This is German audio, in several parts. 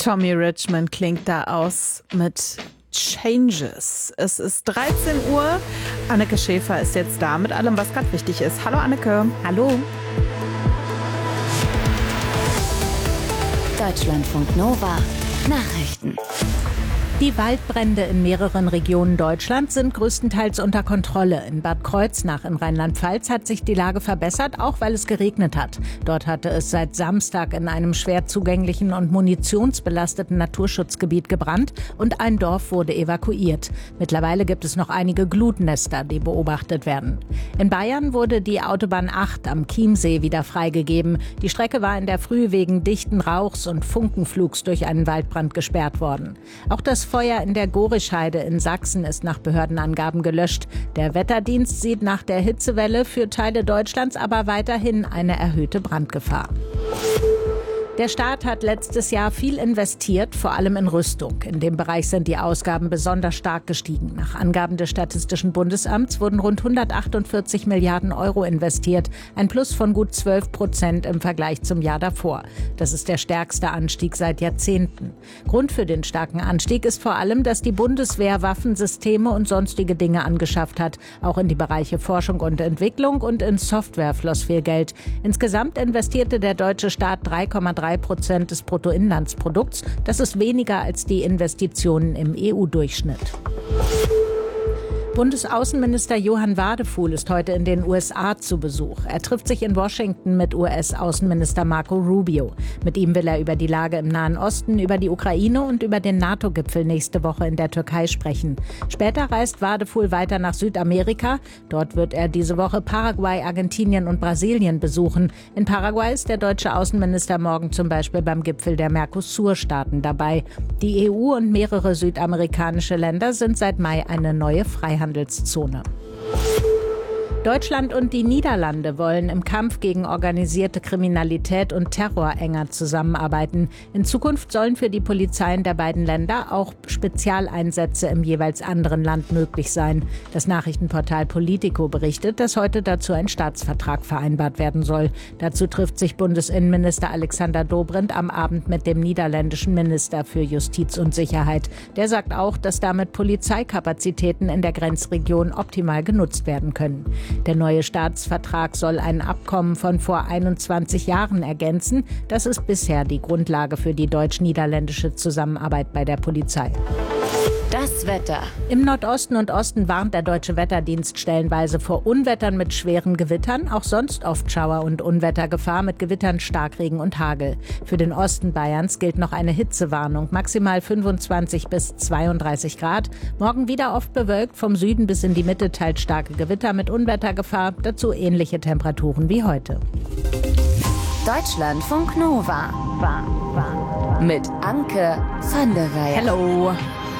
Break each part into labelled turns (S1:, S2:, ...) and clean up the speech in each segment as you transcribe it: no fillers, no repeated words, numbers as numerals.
S1: Tommy Richmond klingt da aus mit Changes. Es ist 13 Uhr. Anneke Schäfer ist jetzt da mit allem, was gerade wichtig ist. Hallo Anneke.
S2: Hallo.
S3: Deutschlandfunk Nova Nachrichten.
S2: Die Waldbrände in mehreren Regionen Deutschlands sind größtenteils unter Kontrolle. In Bad Kreuznach in Rheinland-Pfalz hat sich die Lage verbessert, auch weil es geregnet hat. Dort hatte es seit Samstag in einem schwer zugänglichen und munitionsbelasteten Naturschutzgebiet gebrannt und ein Dorf wurde evakuiert. Mittlerweile gibt es noch einige Glutnester, die beobachtet werden. In Bayern wurde die Autobahn 8 am Chiemsee wieder freigegeben. Die Strecke war in der Früh wegen dichten Rauchs und Funkenflugs durch einen Waldbrand gesperrt worden. Auch das Feuer in der Gorischheide in Sachsen ist nach Behördenangaben gelöscht. Der Wetterdienst sieht nach der Hitzewelle für Teile Deutschlands aber weiterhin eine erhöhte Brandgefahr. Der Staat hat letztes Jahr viel investiert, vor allem in Rüstung. In dem Bereich sind die Ausgaben besonders stark gestiegen. Nach Angaben des Statistischen Bundesamts wurden rund 148 Milliarden Euro investiert, ein Plus von gut 12% im Vergleich zum Jahr davor. Das ist der stärkste Anstieg seit Jahrzehnten. Grund für den starken Anstieg ist vor allem, dass die Bundeswehr Waffensysteme und sonstige Dinge angeschafft hat. Auch in die Bereiche Forschung und Entwicklung und in Software floss viel Geld. Insgesamt investierte der deutsche Staat 3,3% des Bruttoinlandsprodukts. Das ist weniger als die Investitionen im EU-Durchschnitt. Bundesaußenminister Johann Wadefuhl ist heute in den USA zu Besuch. Er trifft sich in Washington mit US-Außenminister Marco Rubio. Mit ihm will er über die Lage im Nahen Osten, über die Ukraine und über den NATO-Gipfel nächste Woche in der Türkei sprechen. Später reist Wadefuhl weiter nach Südamerika. Dort wird er diese Woche Paraguay, Argentinien und Brasilien besuchen. In Paraguay ist der deutsche Außenminister morgen zum Beispiel beim Gipfel der Mercosur-Staaten dabei. Die EU und mehrere südamerikanische Länder sind seit Mai eine neue Freihandelszone. Deutschland und die Niederlande wollen im Kampf gegen organisierte Kriminalität und Terror enger zusammenarbeiten. In Zukunft sollen für die Polizeien der beiden Länder auch Spezialeinsätze im jeweils anderen Land möglich sein. Das Nachrichtenportal Politico berichtet, dass heute dazu ein Staatsvertrag vereinbart werden soll. Dazu trifft sich Bundesinnenminister Alexander Dobrindt am Abend mit dem niederländischen Minister für Justiz und Sicherheit. Der sagt auch, dass damit Polizeikapazitäten in der Grenzregion optimal genutzt werden können. Der neue Staatsvertrag soll ein Abkommen von vor 21 Jahren ergänzen. Das ist bisher die Grundlage für die deutsch-niederländische Zusammenarbeit bei der Polizei.
S3: Das Wetter.
S2: Im Nordosten und Osten warnt der Deutsche Wetterdienst stellenweise vor Unwettern mit schweren Gewittern, auch sonst oft Schauer- und Unwettergefahr mit Gewittern, Starkregen und Hagel. Für den Osten Bayerns gilt noch eine Hitzewarnung, maximal 25 bis 32 Grad. Morgen wieder oft bewölkt, vom Süden bis in die Mitte teils starke Gewitter mit Unwettergefahr, dazu ähnliche Temperaturen wie heute.
S3: Deutschlandfunk Nova mit Anke van der Weyer.
S1: Hello.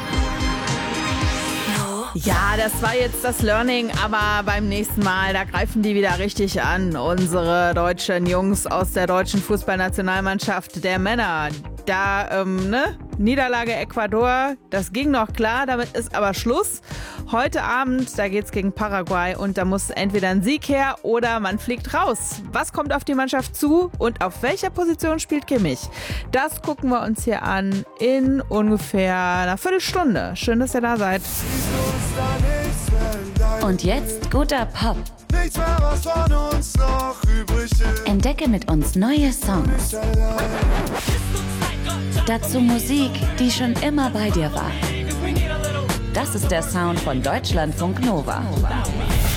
S1: Ja, das war jetzt das Learning, aber beim nächsten Mal, da greifen die wieder richtig an. Unsere deutschen Jungs aus der deutschen Fußballnationalmannschaft der Männer. Da, Niederlage Ecuador, das ging noch klar, damit ist aber Schluss. Heute Abend, da geht's gegen Paraguay und da muss entweder ein Sieg her oder man fliegt raus. Was kommt auf die Mannschaft zu und auf welcher Position spielt Kimmich? Das gucken wir uns hier an in ungefähr einer Viertelstunde. Schön, dass ihr da seid.
S3: Und jetzt guter Pop.
S4: Nichts mehr, was von uns noch übrig ist.
S3: Entdecke mit uns neue Songs. Dazu Musik, die schon immer bei dir war. Das ist der Sound von Deutschlandfunk Nova.